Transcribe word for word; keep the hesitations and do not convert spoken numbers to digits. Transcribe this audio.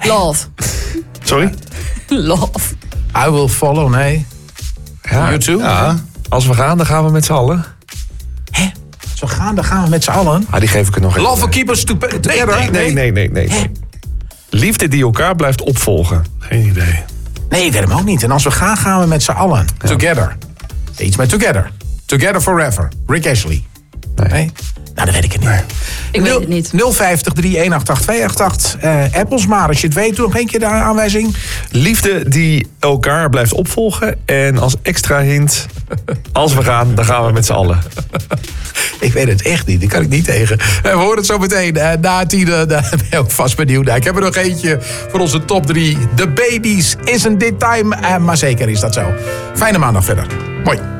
Love. Sorry? Love. I will follow, nee. Ja, You too? Ja. Als we gaan, dan gaan we met z'n allen. Hè? Als we gaan, dan gaan we met z'n allen. Ah, die geef ik er nog even. Love will keep us together. Nee, nee, nee, nee, nee, nee. Liefde die elkaar blijft opvolgen. Geen idee. Nee, ik weet hem ook niet. En als we gaan, gaan we met z'n allen. Ja. Together. Iets met together. Together forever. Rick Ashley. Nee. nee? Nou, dat weet ik het niet. Nee. Ik weet het niet. nul vijftig drie een acht acht twee acht acht. Uh, Apples maar, als je het weet, doe nog één keer de aanwijzing. Liefde die elkaar blijft opvolgen. En als extra hint, als we gaan, dan gaan we met z'n allen. Ik weet het echt niet, die kan ik niet tegen. We horen het zo meteen uh, na tien. Uh, daar ben ik ook vast benieuwd naar. Ik heb er nog eentje voor onze top drie. The Babies, Isn't It Time? Uh, maar zeker is dat zo. Fijne maandag verder. Mooi.